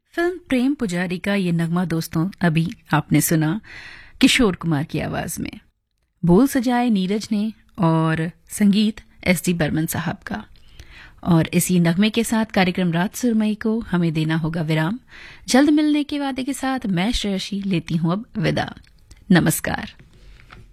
Film प्रेम पुजारी का ये नगमा दोस्तों अभी आपने सुना किशोर कुमार की आवाज में। बोल सजाए नीरज ने और संगीत एस डी बर्मन साहब का। और इसी नगमे के साथ कार्यक्रम रात सुरमई को हमें देना होगा विराम। जल्द मिलने के वादे के साथ मैं श्रेयसी लेती हूं अब विदा। नमस्कार।